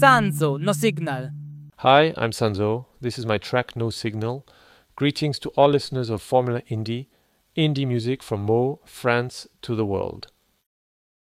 Sanzo, No Signal. Hi, I'm Sanzo. This is my track No Signal. Greetings to all listeners of Formula Indie, indie music from Meaux, France to the world.